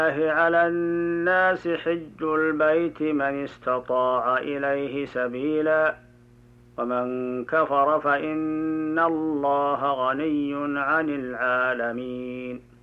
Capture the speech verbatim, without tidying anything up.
على الناس حج البيت من استطاع إليه سبيلا ومن كفر فإن الله غني عن العالمين